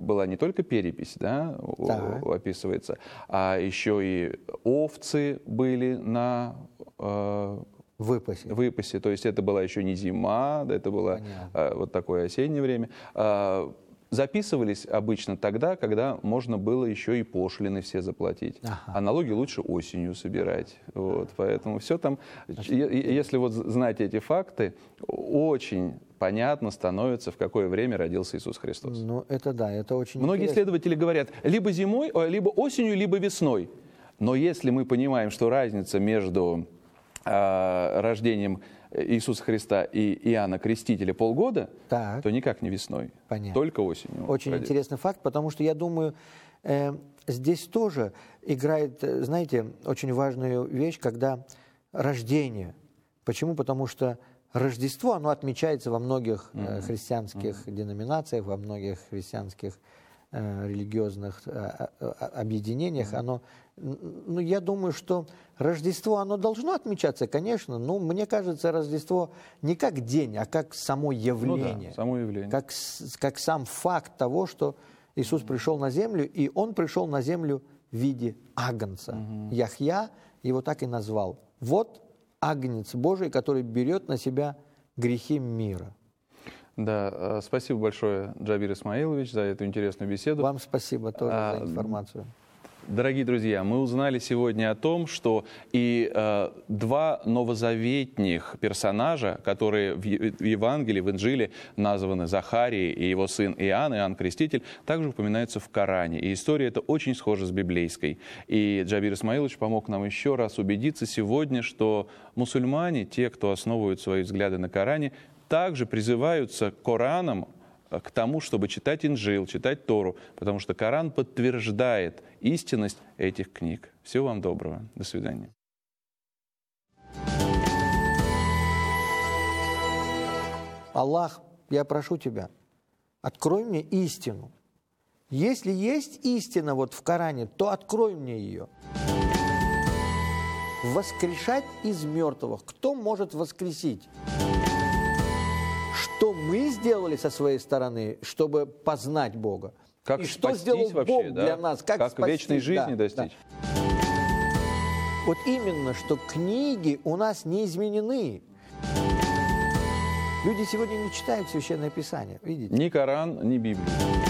была не только перепись, да, описывается, а еще и овцы были на выпасе. То есть это была еще не зима, это было вот такое осеннее время. Записывались обычно тогда, когда можно было еще и пошлины все заплатить. А налоги лучше осенью собирать. Вот, поэтому все там, если вот знать эти факты, очень понятно становится, в какое время родился Иисус Христос. Ну, это да, это очень Многие интересно. исследователи говорят, либо зимой, либо осенью, либо весной. Но если мы понимаем, что разница между рождением Иисуса Христа и Иоанна Крестителя полгода, то никак не весной, только осенью. Очень интересный факт, потому что я думаю, здесь тоже играет, знаете, очень важную вещь, когда рождение. Почему? Потому что Рождество, оно отмечается во многих христианских деноминациях, во многих христианских религиозных объединениях. Оно, ну, я думаю, что Рождество, оно должно отмечаться, конечно, но мне кажется, Рождество не как день, а как само явление. Ну да, само явление. Как сам факт того, что Иисус пришел на землю, и Он пришел на землю в виде агнца. Яхья его так и назвал. Вот агнец Божий, который берет на себя грехи мира. Да, спасибо большое, Джабир Исмаилович, за эту интересную беседу. Вам спасибо тоже за информацию. Дорогие друзья, мы узнали сегодня о том, что и два новозаветних персонажа, которые в Евангелии, в Инжиле названы Захарий и его сын Иоанн Креститель, также упоминаются в Коране. И история эта очень схожа с библейской. И Джабир Исмаилович помог нам еще раз убедиться сегодня, что мусульмане, те, кто основывают свои взгляды на Коране, также призываются Кораном к тому, чтобы читать Инжил, читать Тору, потому что Коран подтверждает истинность этих книг. Всего вам доброго. До свидания. Аллах, я прошу Тебя, открой мне истину. Если есть истина вот в Коране, то открой мне ее. Воскрешать из мертвых. Кто может воскресить? Что мы сделали со своей стороны, чтобы познать Бога? Как и что сделал вообще, Бог да? для нас? Как спасти? Вечной жизни достичь? Да. Вот именно, что книги у нас не изменены. Люди сегодня не читают Священное Писание, видите? Ни Коран, ни Библию.